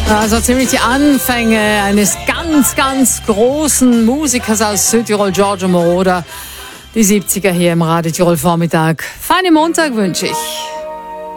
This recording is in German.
Also ziemlich die Anfänge eines ganz, ganz großen Musikers aus Südtirol, Giorgio Moroder. Die 70er hier im Radio Tirol Vormittag. Feinen Montag wünsche ich.